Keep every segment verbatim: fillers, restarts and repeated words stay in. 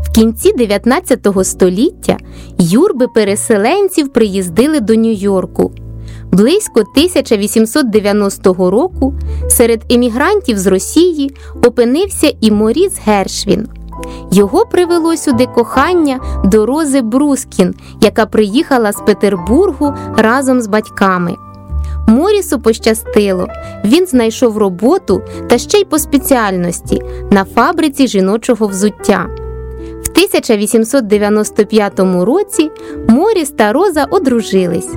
В кінці дев'ятнадцятого століття юрби переселенців приїздили до Нью-Йорку. Близько тисяча вісімсот дев'яностого року серед емігрантів з Росії опинився і Моріс Гершвін. Його привело сюди кохання до Рози Брускін, яка приїхала з Петербургу разом з батьками. Морісу пощастило, він знайшов роботу, та ще й по спеціальності, на фабриці жіночого взуття. В тисяча вісімсот дев'яносто п'ятому році Моріс та Роза одружились.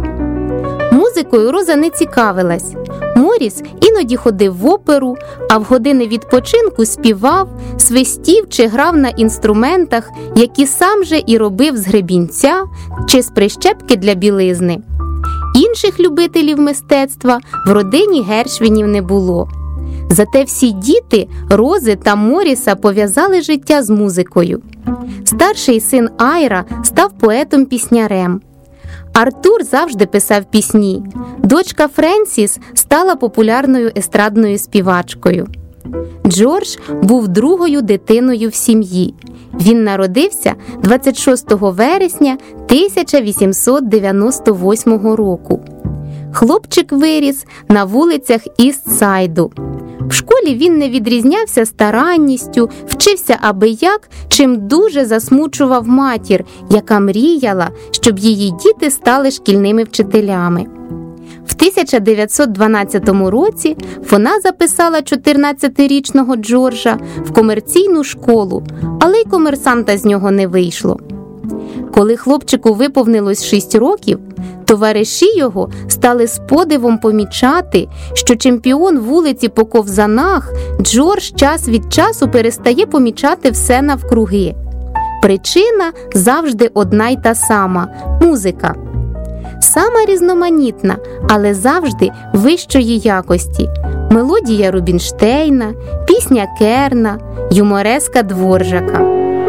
Музикою Роза не цікавилась. Моріс іноді ходив в оперу, а в години відпочинку співав, свистів чи грав на інструментах, які сам же і робив з гребінця чи з прищепки для білизни. Інших любителів мистецтва в родині Гершвінів не було. Зате всі діти Рози та Моріса пов'язали життя з музикою. Старший син Айра став поетом-піснярем. Артур завжди писав пісні. Дочка Френсіс стала популярною естрадною співачкою. Джордж був другою дитиною в сім'ї. Він народився двадцять шостого вересня тисяча вісімсот дев'яносто восьмого року. Хлопчик виріс на вулицях Іст-Сайду. В школі він не відрізнявся старанністю, вчився абияк, чим дуже засмучував матір, яка мріяла, щоб її діти стали шкільними вчителями. В тисяча дев'ятсот дванадцятому році вона записала чотирнадцятирічного Джорджа в комерційну школу, але й комерсанта з нього не вийшло. Коли хлопчику виповнилось шість років, товариші його стали з подивом помічати, що чемпіон вулиці по ковзанах Джордж час від часу перестає помічати все навкруги. Причина завжди одна й та сама – музика. Сама різноманітна, але завжди вищої якості. Мелодія Рубінштейна, пісня Керна, юмореска Дворжака.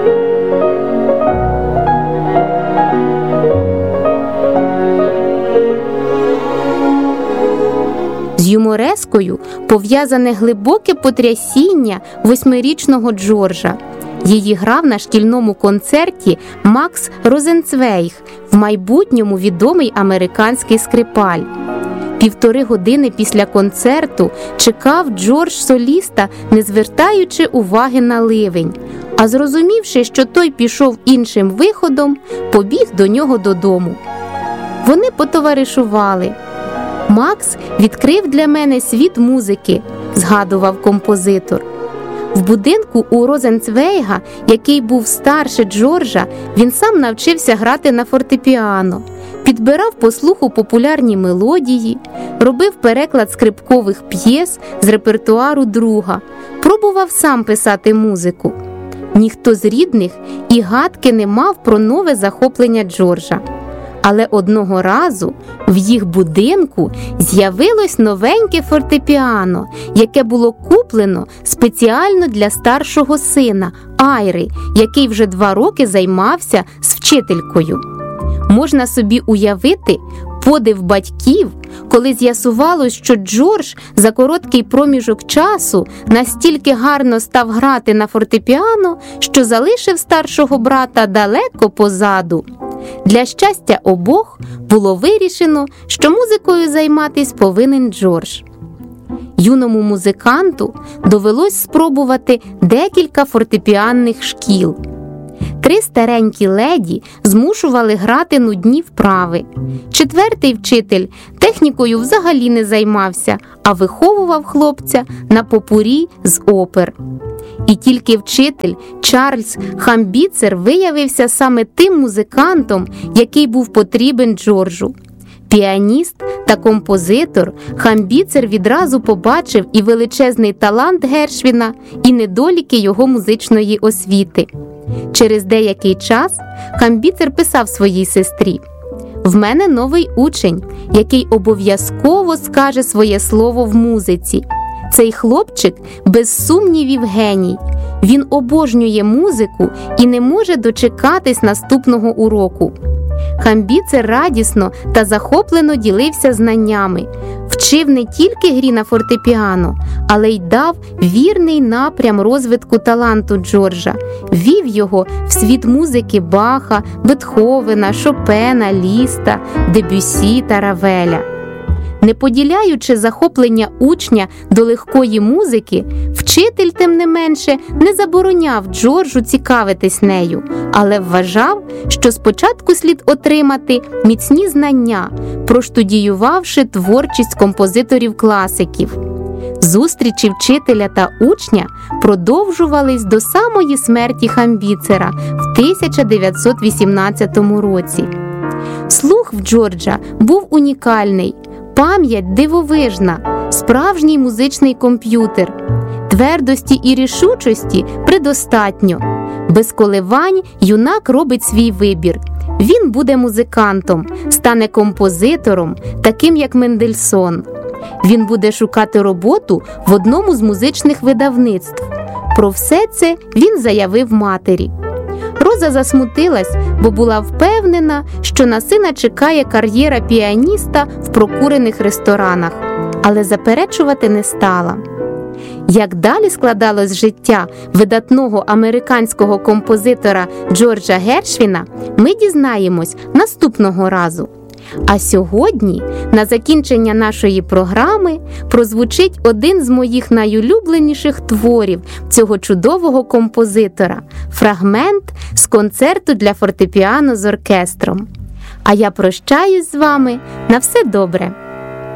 З юморескою пов'язане глибоке потрясіння восьмирічного Джорджа. Її грав на шкільному концерті Макс Розенцвейг, в майбутньому відомий американський скрипаль. Півтори години після концерту чекав Джордж соліста, не звертаючи уваги на ливень, а зрозумівши, що той пішов іншим виходом, побіг до нього додому. Вони потоваришували. «Макс відкрив для мене світ музики», – згадував композитор. В будинку у Розенцвейга, який був старше Джорджа, він сам навчився грати на фортепіано, підбирав по слуху популярні мелодії, робив переклад скрипкових п'єс з репертуару друга, пробував сам писати музику. Ніхто з рідних і гадки не мав про нове захоплення Джорджа. Але одного разу в їх будинку з'явилось новеньке фортепіано, яке було куплено спеціально для старшого сина Айри, який вже два роки займався з вчителькою. Можна собі уявити подив батьків, коли з'ясувалось, що Джордж за короткий проміжок часу настільки гарно став грати на фортепіано, що залишив старшого брата далеко позаду. Для щастя обох було вирішено, що музикою займатись повинен Джордж. Юному музиканту довелось спробувати декілька фортепіанних шкіл. Три старенькі леді змушували грати нудні вправи. Четвертий вчитель технікою взагалі не займався, а виховував хлопця на попурі з опер. І тільки вчитель Чарльз Хамбіцер виявився саме тим музикантом, який був потрібен Джорджу. Піаніст та композитор, Хамбіцер відразу побачив і величезний талант Гершвіна, і недоліки його музичної освіти. Через деякий час Хамбіцер писав своїй сестрі: «В мене новий учень, який обов'язково скаже своє слово в музиці. Цей хлопчик без сумнівів геній. Він обожнює музику і не може дочекатись наступного уроку». Камбіцер радісно та захоплено ділився знаннями, вчив не тільки грі на фортепіано, але й дав вірний напрям розвитку таланту Джорджа, вів його в світ музики Баха, Бетховена, Шопена, Ліста, Дебюссі та Равеля. Не поділяючи захоплення учня до легкої музики, вчитель, тим не менше, не забороняв Джорджу цікавитись нею, але вважав, що спочатку слід отримати міцні знання, проштудіювавши творчість композиторів-класиків. Зустрічі вчителя та учня продовжувались до самої смерті Камбіцера в тисяча дев'ятсот вісімнадцятому році. Слух в Джорджа був унікальний, пам'ять дивовижна, справжній музичний комп'ютер. Твердості і рішучості предостатньо. Без коливань юнак робить свій вибір. Він буде музикантом, стане композитором, таким як Мендельсон. Він буде шукати роботу в одному з музичних видавництв. Про все це він заявив матері. Роза засмутилась, бо була впевнена, що на сина чекає кар'єра піаніста в прокурених ресторанах, але заперечувати не стала. Як далі складалось життя видатного американського композитора Джорджа Гершвіна, ми дізнаємось наступного разу. А сьогодні, на закінчення нашої програми, прозвучить один з моїх найулюбленіших творів цього чудового композитора – фрагмент з концерту для фортепіано з оркестром. А я прощаюсь з вами. На все добре!